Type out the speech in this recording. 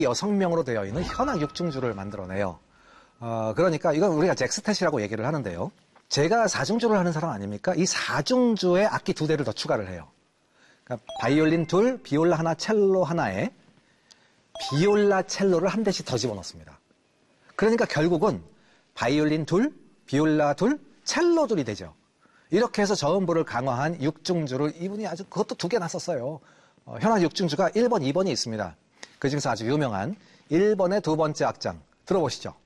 여성명으로 되어 있는 현악 육중주를 만들어내요. 그러니까 이건 우리가 잭스텟이라고 얘기를 하는데요. 제가 사중주를 하는 사람 아닙니까? 이 사중주에 악기 2대를 더 추가를 해요. 그러니까 바이올린 2, 비올라 하나, 첼로 하나에 비올라 첼로를 한 대씩 더 집어넣습니다. 그러니까 결국은 바이올린 2, 비올라 2, 첼로 2이 되죠. 이렇게 해서 저음부를 강화한 육중주를 이분이 아주 그것도 2개나 썼어요. 현악 육중주가 1번, 2번이 있습니다. 그중에서 아주 유명한 1번의 두 번째 악장 들어보시죠.